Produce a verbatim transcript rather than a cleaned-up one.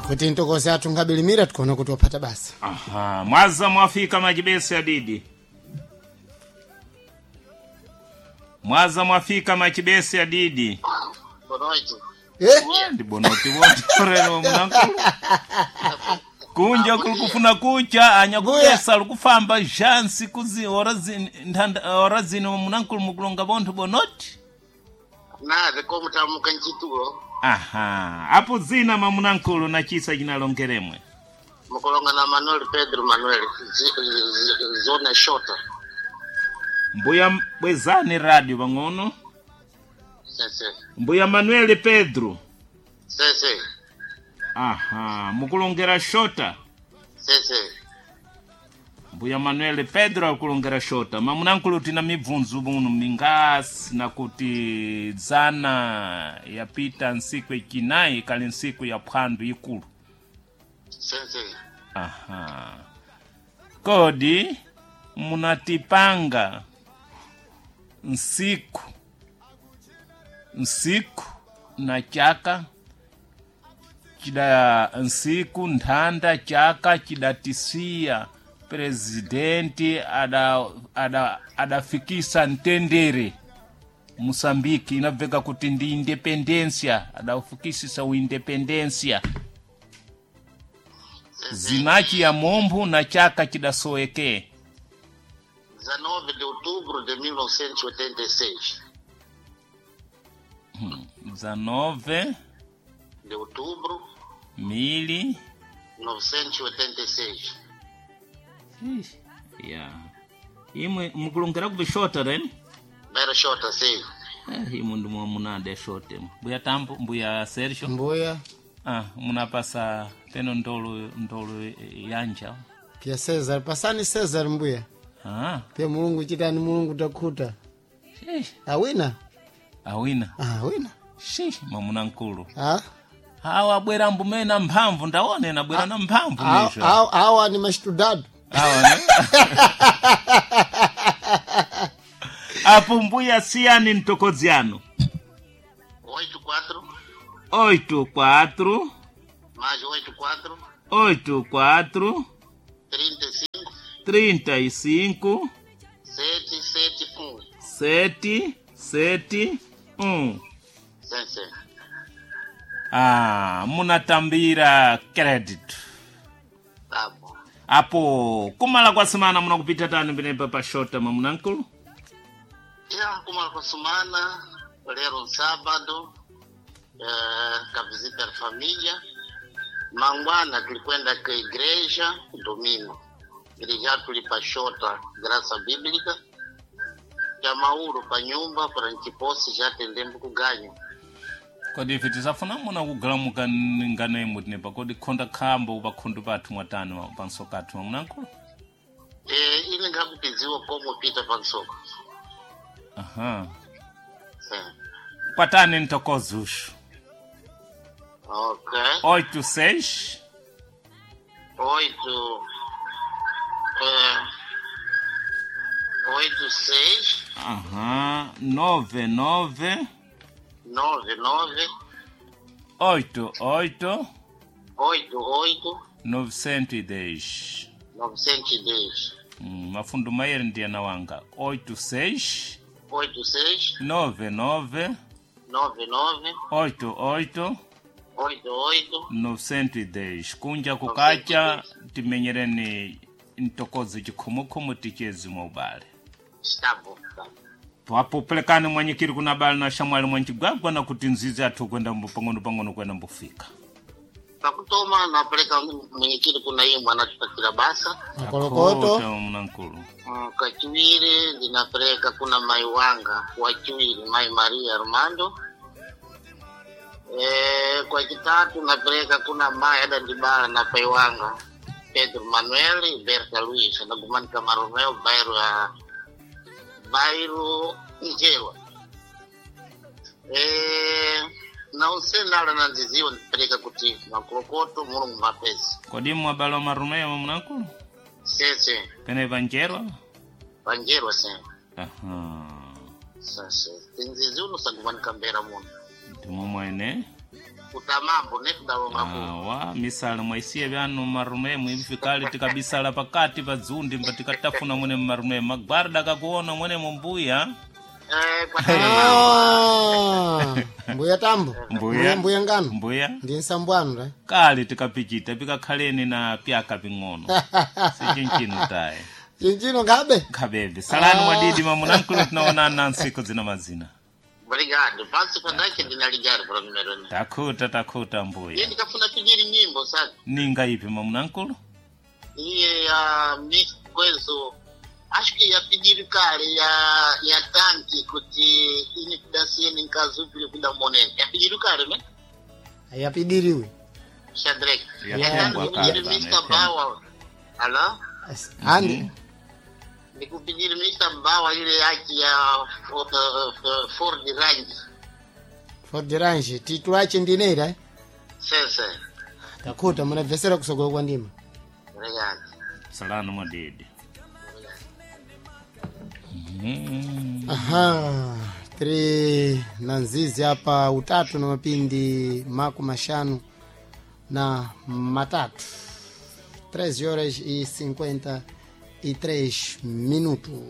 kuti ntokozi athu ngabilimira tukona kuti wapata basa. Aha, mwaza mwafika majibesi ya didi. Mwaza mwafika majibesi ya didi. Bonoiti. Eh? Ndi bonoti wote orero mnankulu. Kunja kulukufuna kucha anyakupesa lukufamba jansi kuzi orazi ndanda orazi no mnankulu mukulonga bontu bonoti. Nade komu tamuka nchituo. Aha, hapo zina mamunankulu na chisa jinalongeremwe. Mukulonga na Manuel Pedro Manuel z, z, zone shota. Mbuya bwezani radio bangono. Sese. Mbuya Manuel Pedro. Sese. Aha, mukulongera shota. Sese. Mbuya Manuel Pedro akulongera shota. Mamunankulu tina mibvunzu bunu mingasi na kuti zana ya pita nsiku ikinai kali nsiku ya phandu ikulu. Sese. Aha. Kodi munatipanga nsiku nsiku na chaka chida nsiku ndanda chaka chidatisia presidenti ada ada adafikisa ntendere Mosambiki inaveka kuti ndi independencia adafikisa uindependencia zinachi ya mombu na chaka chidasoeke nove de outubro de mil novecentos e oitenta e seis. Hmm. nove de outubro mil novecentos e oitenta e seis. Yeah. Imwe mukulongera kubishota then? Bera shota sim. Eh, imu ndu munade shote. Mbuya tambo, mbuya Sergio. Mbuya. Ah, munapasa teno ndolo ndolo yanja. Pia Cesar, pasani Cesar mbuya. Ah. Pia Mulungu chitani Mulungu takuta. Sheesh. Awina? Awina. Ah, awina. Sheesh, mamuna nkulu. Ah. Hawa bwera mbume na mphamvu ndaone na bwera na mphamvu nisho. Hawa hawa ni mastudado. Hawa ne? Apo mbuya siani ntokoziano. oito quatro. oito quatro. Mais oito quatro. oito quatro. trinta e cinco. trinta e cinco. sete sete um. sete sete um. Sim, sim. Ah, munatambira credit. Tá bom. Apo kumala kwa semana munakupita tani binepa pa shota mamunankulu? Ya, kumala kwa semana lero sábado eh, ka visita ya família. Mangwana tulikwenda kwa igreja domingo. Igreja tulipa shota graça bíblica. Ya mauro pa nyumba para ntiposi já tendembo kuganyo. Kodi fiti safuna muna kugalamuka ngane mutine pa kodi konda khambo bakhundu bathu mwatano pansoka athu mamunankulu? Eh, ili ngakupiziwa komo pita pansoko. Aha. Sim. Patani ntokozushu. Ok. oito seis. Oito. É, oito seis. Aha. Nove nove. Nove nove. Oito oito. Oito oito. Novecentos e dez. Novecentos e dez. Mm, mafundo mayer ndiye na wanga. Oito seis. Oito seis. Nove nove. Nove nove. Oito oito. Oito oito. Novecentos e dez. Kunja kukacha timenyereni ntokozi chikhomo-khomo tichezi mwaubale. Está bom, tá bom. Papo pelekani mwanyikiri kuna bali na shamwali mwanchigwagwa na kuti nzizi athu kwenda mpangono pangono kwenda mbufika. Pakutoma napeleka mwenyekiri kuna hii mwana tutakira basa. Makolokoto. Mnankulu. Mm, kachiwiri linapeleka kuna mai wanga wachiwiri mai Maria Armando. Eh, kwa kitatu napeleka kuna mai ada ndibala na pai wanga Pedro Manuel Berta Luis na gumani kama Romeo Bairo ya Bairo Njewa. Eh, na usenala na nziziwa nipeleka kuti makolokoto Mulungu mapezi. Kodi mwabalo marumeo mnankulu? Sese. Pene evangelho? Evangelho sim. Aha. Sese. Nziziwa nusa gumani kambera muna. Timo mwene? kutamambo ne kudalonga ku awa misala mwaisiye vyanu marume mwivikali tikabisala pakati pa dzundi mbatikatafuna mwene marume magwarda kakuona mwene mumbuya eh kwa Ah, mbuya tambo Mbuya. mbuya ngano mbuya ndi nsambwanu ra kali tikapikita pikakhaleni na pyaka ping'ono sichinchino taye chinchino ngabe khabebe salani mwadidi mamunankulu tinaonana nsiku zina mazina obrigado pasi padake ndinaligari kwa numero ni takhuta takhuta mbuya yeye nikafuna pigiri nyimbo sasa ninga ipi mamunankulu iye ya mix kwezo acho que ya pigiri kale ya ya tanki kuti ini kudasieni nkazupili kuda monene ya pigiri kale me ayapidiriwe Shadrack Ya ya tembwa tanki kale, pigiri ya mister tembwa. Bawa ala As- ani nikupigiri mister Bawa ile yaki ya Ford, uh, Ford Range Ford Range titulache ndinera eh? sese takhuta munabvesera kusogolo kwa ndima obrigado salani mwadidi mm. aha tiri na nzizi hapa utatu na mapindi maku mashanu na matatu treze horas e cinquenta e três minutos.